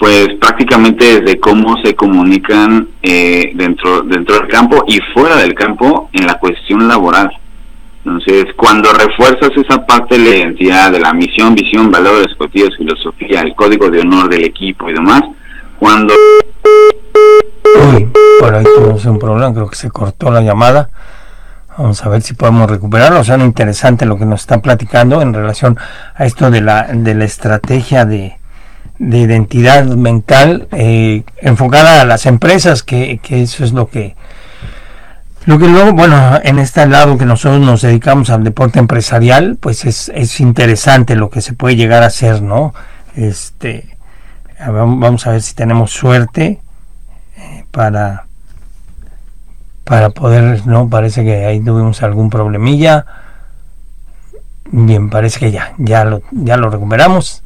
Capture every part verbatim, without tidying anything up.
pues prácticamente desde cómo se comunican eh, dentro dentro del campo y fuera del campo en la cuestión laboral. Entonces, cuando refuerzas esa parte de la identidad, de la misión, visión, valores, objetivos, filosofía, el código de honor del equipo y demás, cuando... Uy, por ahí tuvimos un problema, creo que se cortó la llamada. Vamos a ver si podemos recuperarlo. O sea, no interesante lo que nos están platicando en relación a esto de la de la estrategia de, de identidad mental eh, enfocada a las empresas, que, que eso es lo que lo que luego, bueno, en este lado que nosotros nos dedicamos al deporte empresarial, pues es, es interesante lo que se puede llegar a hacer, ¿no? Este, vamos a ver si tenemos suerte eh, para para poder, no, parece que ahí tuvimos algún problemilla. Bien, parece que ya, ya lo, ya lo recuperamos.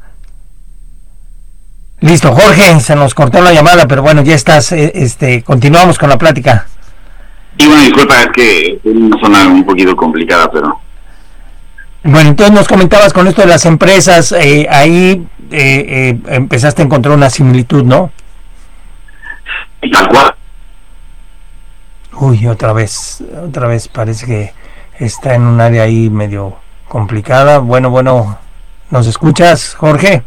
Listo, Jorge, se nos cortó la llamada, pero bueno, ya estás, este, continuamos con la plática. Y bueno, disculpa, es que es una zona un poquito complicada, pero... Bueno, entonces nos comentabas con esto de las empresas, eh, ahí eh, eh, empezaste a encontrar una similitud, ¿no? Tal cual. Uy, otra vez, otra vez parece que está en un área ahí medio complicada. Bueno, bueno, ¿nos escuchas, Jorge?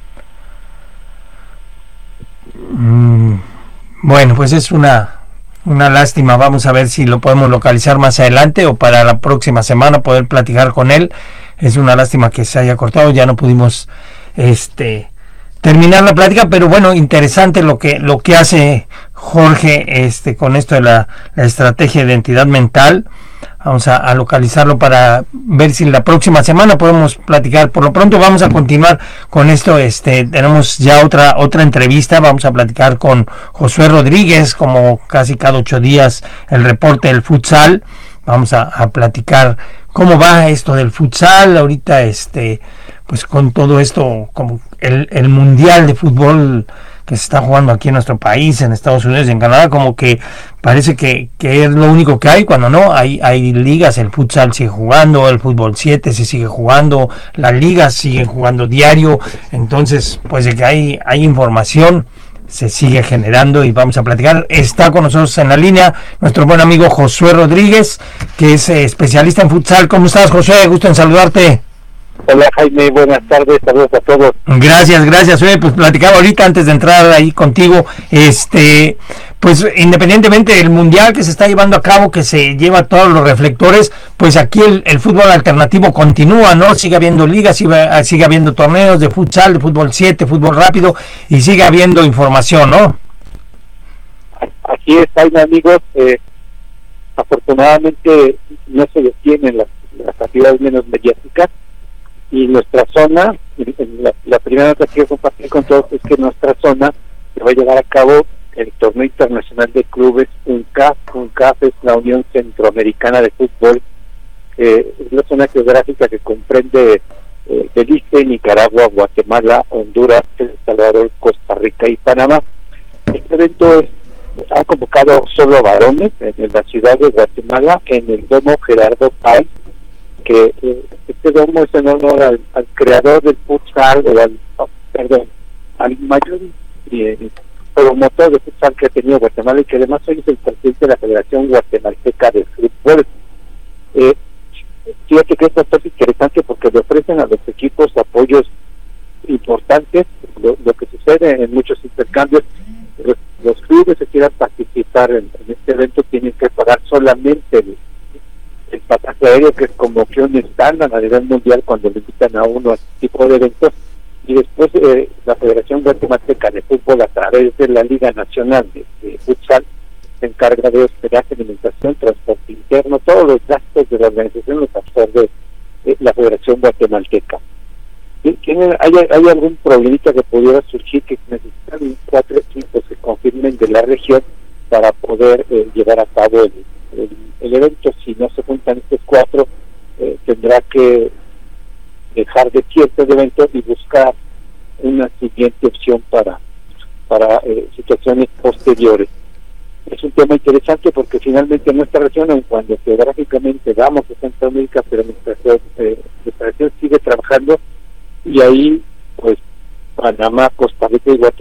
Mm, bueno, pues es una, una lástima. Vamos a ver si lo podemos localizar más adelante o para la próxima semana poder platicar con él. Es una lástima que se haya cortado, ya no pudimos este terminar la plática, pero bueno, interesante lo que lo que hace Jorge este con esto de la, la estrategia de identidad mental. Vamos a, a localizarlo para ver si la próxima semana podemos platicar. Por lo pronto vamos a continuar con esto. Este tenemos ya otra otra entrevista. Vamos a platicar con Josué Rodríguez, como casi cada ocho días, el reporte del futsal. Vamos a, a platicar cómo va esto del futsal ahorita, este pues con todo esto, como el, el mundial de fútbol que se está jugando aquí en nuestro país, en Estados Unidos y en Canadá, como que parece que, que es lo único que hay, cuando no, hay, hay ligas, el futsal sigue jugando, el fútbol siete se sigue jugando, las ligas siguen jugando diario. Entonces, pues de que hay, hay información, se sigue generando y vamos a platicar. Está con nosotros en la línea nuestro buen amigo Josué Rodríguez, que es eh, especialista en futsal. ¿Cómo estás, Josué? Gusto en saludarte. Hola, Jaime, buenas tardes, saludos a todos. Gracias, gracias. Oye, pues platicaba ahorita antes de entrar ahí contigo, este, pues independientemente del mundial que se está llevando a cabo, que se lleva todos los reflectores, pues aquí el, el fútbol alternativo continúa, ¿no? Sigue habiendo ligas, sigue, sigue habiendo torneos de futsal, de fútbol siete, fútbol rápido, y sigue habiendo información, ¿no? Así es, Jaime, amigos, eh, afortunadamente no se detienen las, las actividades menos mediáticas. Y nuestra zona, la, la primera nota que quiero compartir con todos es que nuestra zona se va a llevar a cabo el torneo internacional de clubes UNCAF. UNCAF es la Unión Centroamericana de Fútbol, eh, es la zona geográfica que comprende eh, Belice, Nicaragua, Guatemala, Honduras, El Salvador, Costa Rica y Panamá. Este evento es, ha convocado solo a varones en la ciudad de Guatemala, en el domo Gerardo Páez, que eh, este domo es en honor al, al creador del futsal, o al, oh, perdón, al mayor eh, promotor de futsal que ha tenido Guatemala, y que además hoy es el presidente de la Federación Guatemalteca de Fútbol. Eh, fíjate que esto es interesante porque le ofrecen a los equipos apoyos importantes. Lo, lo que sucede en muchos intercambios, los, los clubes que quieran participar en, en este evento tienen que pagar solamente el el pasaje aéreo, que es como opción estándar a nivel mundial cuando le invitan a uno a este tipo de eventos, y después eh, la Federación Guatemalteca de Fútbol, a través de la Liga Nacional de, de Futsal, se encarga de hospedaje, alimentación, transporte interno, todos los gastos de la organización los absorbe eh, la Federación Guatemalteca. ¿Tiene, hay, ¿Hay algún problemita que pudiera surgir, que necesitan cuatro equipos que confirmen de la región para poder eh, llevar a cabo el El, el evento? Si no se juntan estos cuatro, eh, tendrá que dejar de cierto evento y buscar una siguiente opción para para eh, situaciones posteriores. Es un tema interesante porque finalmente nuestra región, aun cuando geográficamente vamos a Centroamérica, pero nuestra, eh, nuestra región sigue trabajando, y ahí pues Panamá, Costa Rica y Guatemala